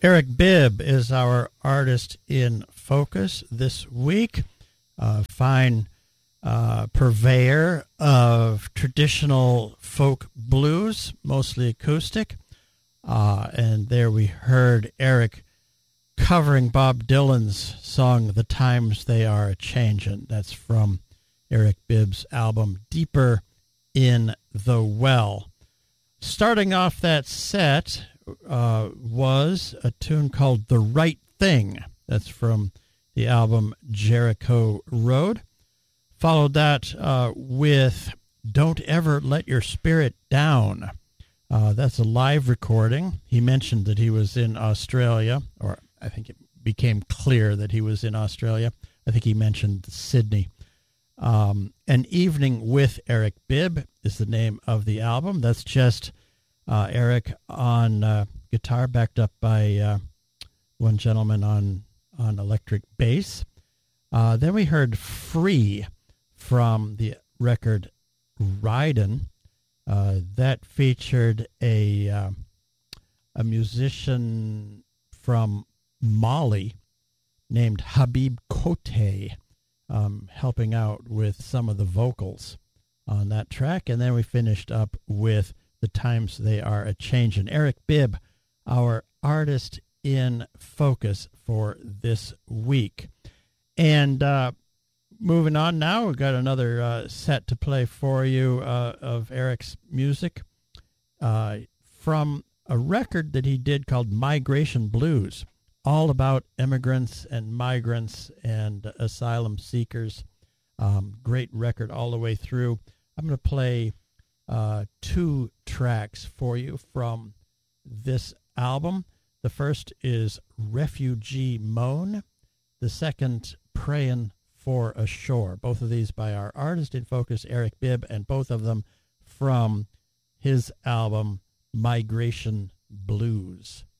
Eric Bibb is our artist in focus this week. Fine purveyor of traditional folk blues, mostly acoustic. And there we heard Eric covering Bob Dylan's song, The Times They Are A-Changin'. That's from Eric Bibb's album, Deeper in the Well. Starting off that set was a tune called The Right Thing. That's from the album Jericho Road. Followed that with Don't Ever Let Your Spirit Down. That's a live recording. He mentioned that he was in Australia, or I think it became clear that he was in Australia. I think he mentioned Sydney. An Evening with Eric Bibb is the name of the album. That's just Eric on guitar, backed up by one gentleman on electric bass. Then we heard Free from the record Ridin'. That featured a musician from Mali named Habib Kote, helping out with some of the vocals on that track. And then we finished up with The Times They Are A-Changin'. Eric Bibb, our artist in focus for this week. And moving on now, we've got another set to play for you of Eric's music from a record that he did called Migration Blues, all about immigrants and migrants and asylum seekers. Great record all the way through. I'm going to play two tracks for you from this album. The first is Refugee Moan. The second, Prayin' for a Shore. Both of these by our artist in focus, Eric Bibb, and both of them from his album Migration Blues.